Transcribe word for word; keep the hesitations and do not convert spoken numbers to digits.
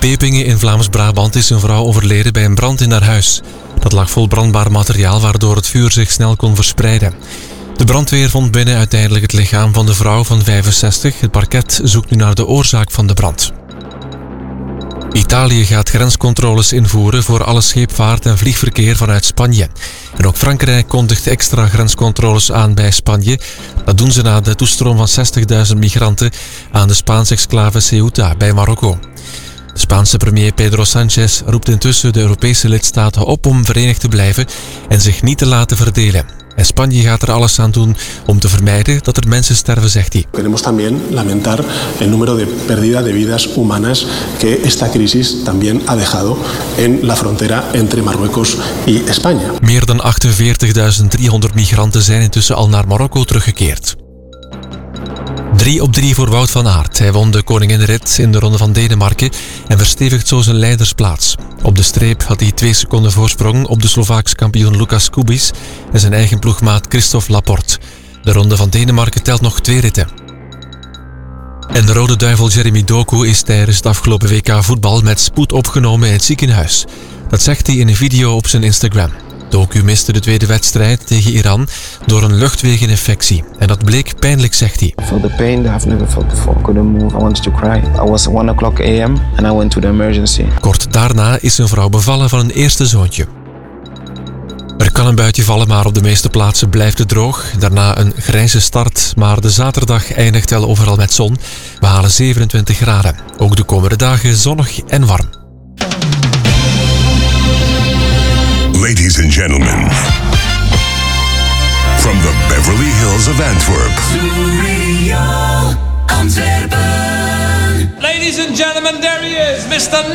Pepingen in Vlaams-Brabant is een vrouw overleden bij een brand in haar huis. Dat lag vol brandbaar materiaal waardoor het vuur zich snel kon verspreiden. De brandweer vond binnen uiteindelijk het lichaam van de vrouw van vijfenzestig. Het parket zoekt nu naar de oorzaak van de brand. Italië gaat grenscontroles invoeren voor alle scheepvaart en vliegverkeer vanuit Spanje. En ook Frankrijk kondigt extra grenscontroles aan bij Spanje. Dat doen ze na de toestroom van zestigduizend migranten aan de Spaanse exclave Ceuta bij Marokko. De Spaanse premier Pedro Sánchez roept intussen de Europese lidstaten op om verenigd te blijven en zich niet te laten verdelen. En Spanje gaat er alles aan doen om te vermijden dat er mensen sterven, zegt hij. Queremos también lamentar el número de pérdida de vidas humanas que esta crisis también ha dejado en la frontera entre Marruecos y España. Meer dan achtenveertigduizend driehonderd migranten zijn intussen al naar Marokko teruggekeerd. Drie op drie voor Wout van Aert. Hij won de koninginrit in de Ronde van Denemarken en verstevigt zo zijn leidersplaats. Op de streep had hij twee seconden voorsprong op de Slovaaks kampioen Lukas Kubis en zijn eigen ploegmaat Christophe Laporte. De Ronde van Denemarken telt nog twee ritten. En de Rode Duivel Jeremy Doku is tijdens het afgelopen W K voetbal met spoed opgenomen in het ziekenhuis. Dat zegt hij in een video op zijn Instagram. Doku miste de tweede wedstrijd tegen Iran door een luchtwegeninfectie. En dat bleek pijnlijk, zegt hij. I felt the pain that I've never felt before. I couldn't move. I wanted to cry. I was one o'clock a m and I went to the emergency. Kort daarna is zijn vrouw bevallen van een eerste zoontje. Er kan een buitje vallen, maar op de meeste plaatsen blijft het droog. Daarna een grijze start, maar de zaterdag eindigt wel overal met zon. We halen zevenentwintig graden. Ook de komende dagen zonnig en warm. Ladies and gentlemen, from the Beverly Hills of Antwerp. Ladies and gentlemen, there he is, Mister